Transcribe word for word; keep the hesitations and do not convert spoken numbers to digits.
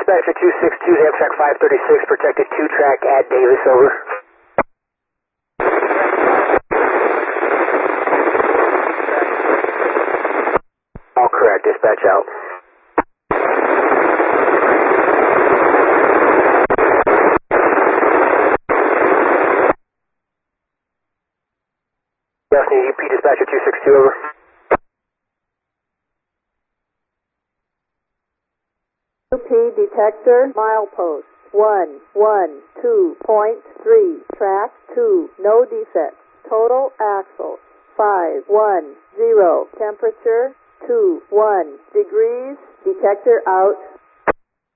Dispatcher two six two, Amtrak five thirty-six, protected two track at Davis, over. All correct, dispatch out. Destiny U P Dispatcher two six two, over. U P detector milepost one one two point three, track two, no defects. Total axle five one zero, temperature two one degrees, detector out.